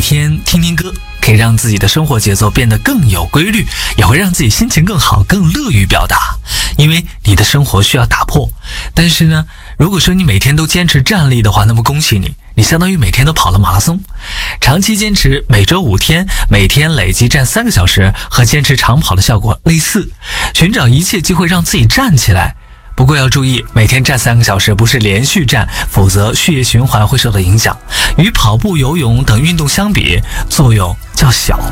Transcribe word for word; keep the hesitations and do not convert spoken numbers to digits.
天听听歌，可以让自己的生活节奏变得更有规律，也会让自己心情更好，更乐于表达。因为你的生活需要打破。但是呢，如果说你每天都坚持站立的话，那么恭喜你，你相当于每天都跑了马拉松。长期坚持每周五天，每天累计站三个小时，和坚持长跑的效果类似。寻找一切机会让自己站起来。不过要注意，每天站三个小时不是连续站，否则血液循环会受到影响。与跑步、游泳等运动相比，作用较小。